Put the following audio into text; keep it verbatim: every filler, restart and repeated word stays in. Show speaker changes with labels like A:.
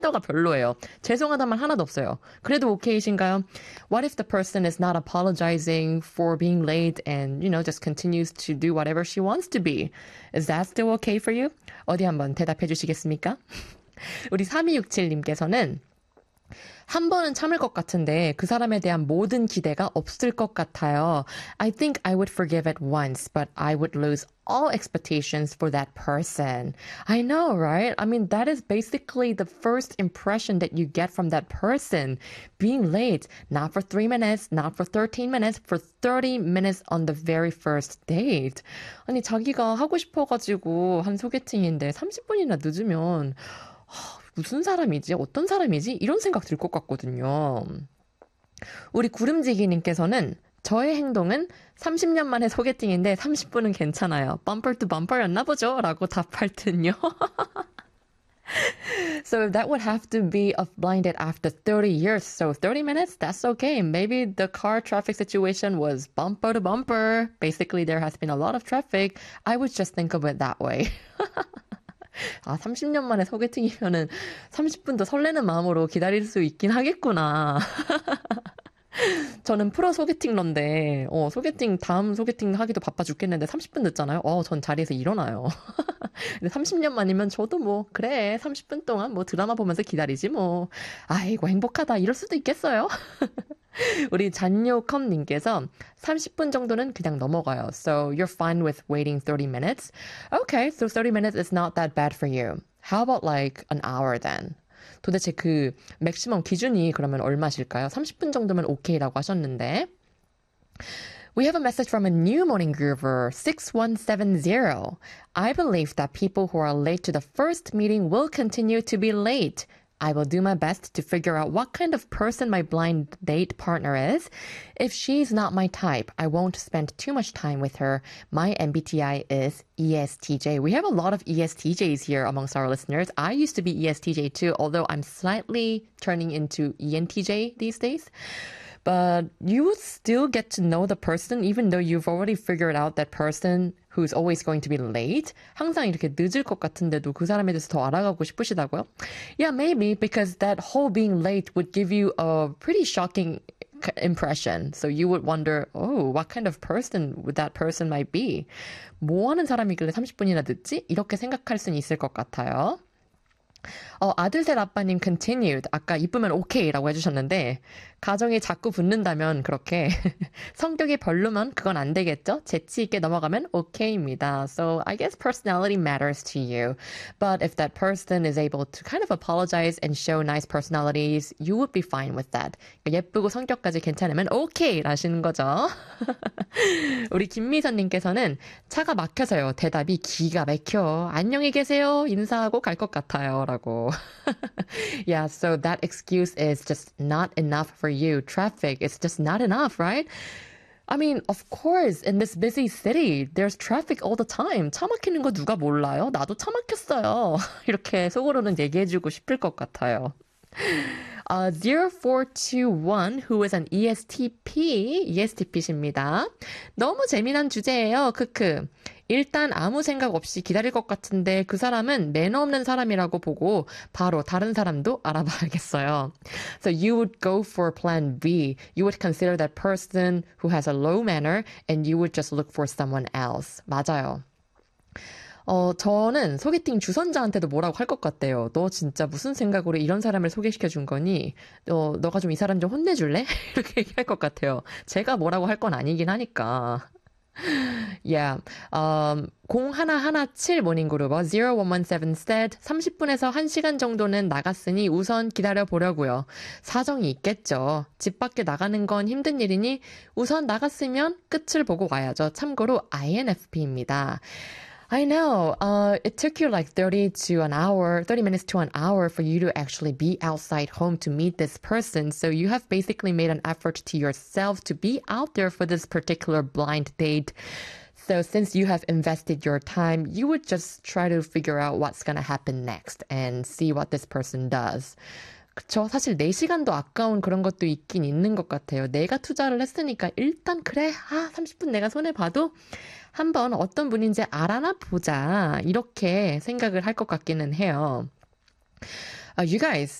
A: 태도가 별로예요. 죄송하다는 말 하나도 없어요. 그래도 오케이신가요? What if the person is not apologizing for being late and, you know, just continues to do whatever she wants to be? Is that still okay for you? 어디 한번 대답해 주시겠습니까? 우리 삼이육칠님께서는 한 번은 참을 것 같은데 그 사람에 대한 모든 기대가 없을 것 같아요. I think I would forgive it once, but I would lose all expectations for that person. I know, right? I mean, that is basically the first impression that you get from that person. Being late, not for three minutes, not for thirteen minutes, for thirty minutes on the very first date. 아니, 자기가 하고 싶어가지고 한 소개팅인데 삼십 분이나 늦으면 무슨 사람이지? 어떤 사람이지? 이런 생각 들 것 같거든요. 우리 구름지기님께서는 저의 행동은 삼십 년 만에 소개팅인데 삼십 분은 괜찮아요. bumper to bumper였나 보죠? 라고 답할 듯요. So that would have to be a blind date after thirty years. So thirty minutes, that's okay. Maybe the car traffic situation was bumper to bumper. Basically, there has been a lot of traffic. I would just think of it that way. 아, 삼십 년 만에 소개팅이면은 삼십 분도 설레는 마음으로 기다릴 수 있긴 하겠구나. 저는 프로 소개팅러인데, 어, 소개팅, 다음 소개팅 하기도 바빠 죽겠는데 삼십 분 늦잖아요? 어, 전 자리에서 일어나요. 근데 삼십 년 만이면 저도 뭐, 그래, 삼십 분 동안 뭐 드라마 보면서 기다리지 뭐. 아이고, 행복하다. 이럴 수도 있겠어요. 우리 잔요컴님께서 삼십 분 정도는 그냥 넘어가요. So you're fine with waiting thirty minutes? Okay, so thirty minutes is not that bad for you. How about like an hour then? 도대체 그 맥시멈 기준이 그러면 얼마실까요? 삼십 분 정도면 오케이라고 하셨는데. We have a message from a new morning groover, six one seven zero. I believe that people who are late to the first meeting will continue to be late. I will do my best to figure out what kind of person my blind date partner is. If she's not my type, I won't spend too much time with her. My M B T I is E S T J. We have a lot of E S T Js here amongst our listeners. I used to be E S T J too, although I'm slightly turning into E N T J these days. But you would still get to know the person even though you've already figured out that person who's always going to be late. 항상 이렇게 늦을 것 같은데도 그 사람에 대해서 더 알아가고 싶으시다고요? Yeah, maybe because that whole being late would give you a pretty shocking impression. So you would wonder, oh, what kind of person would that person might be? 뭐 하는 사람이길래 삼십 분이나 늦지? 이렇게 생각할 수는 있을 것 같아요. 어, 아들셋 아빠님 continued. 아까 이쁘면 오케이라고 해주셨는데 가정에 자꾸 붙는다면 그렇게 성격이 별로면 그건 안 되겠죠? 재치 있게 넘어가면 오케이입니다. So I guess personality matters to you. But if that person is able to kind of apologize and show nice personalities, you would be fine with that. 예쁘고 성격까지 괜찮으면 오케이라시는 거죠. 우리 김미선님께서는 차가 막혀서요. 대답이 기가 막혀. 안녕히 계세요. 인사하고 갈 것 같아요. 라고. Yeah, so that excuse is just not enough for you. Traffic is just not enough, right? I mean, of course, in this busy city, there's traffic all the time. 차 막히는 거 누가 몰라요? 나도 차 막혔어요. 이렇게 속으로는 얘기해주고 싶을 것 같아요. Uh, zero four two one, who is an E S T P, 이에스티피십니다. 너무 재미난 주제예요. 크크. 일단 아무 생각 없이 기다릴 것 같은데 그 사람은 매너 없는 사람이라고 보고 바로 다른 사람도 알아봐야겠어요. So you would go for plan B. You would consider that person who has a low manner and you would just look for someone else. 맞아요. 어, 저는 소개팅 주선자한테도 뭐라고 할 것 같대요. 너 진짜 무슨 생각으로 이런 사람을 소개시켜 준 거니? 너, 너가 좀 이 사람 좀 혼내줄래? 이렇게 얘기할 것 같아요. 제가 뭐라고 할 건 아니긴 하니까. Yeah. Um, 공일일칠 모닝그룹어 zero one one seven said 삼십 분에서 한 시간 정도는 나갔으니 우선 기다려 보려고요. 사정이 있겠죠. 집 밖에 나가는 건 힘든 일이니 우선 나갔으면 끝을 보고 와야죠. 참고로 아이엔에프피입니다. I know. Uh, it took you like thirty to an hour, thirty minutes to an hour for you to actually be outside home to meet this person. So you have basically made an effort to yourself to be out there for this particular blind date. So since you have invested your time, you would just try to figure out what's going to happen next and see what this person does. 그쵸. 사실 네 시간도 아까운 그런 것도 있긴 있는 것 같아요. 내가 투자를 했으니까 일단 그래. 아, 삼십 분 내가 손해봐도 한번 어떤 분인지 알아나 보자. 이렇게 생각을 할 것 같기는 해요. Uh, you guys,